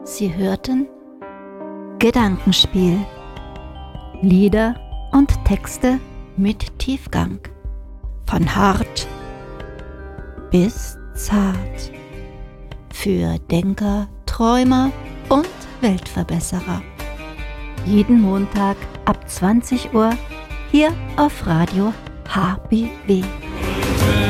Sie hörten Gedankenspiel. Lieder und Texte mit Tiefgang. Von hart bis zart. Für Denker, Träumer und Weltverbesserer. Jeden Montag ab 20 Uhr hier auf Radio HBW.